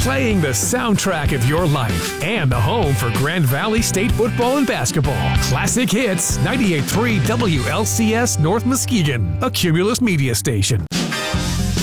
playing the soundtrack of your life and the home for Grand Valley State football and basketball. Classic Hits, 98.3 WLCS North Muskegon, a Cumulus media station.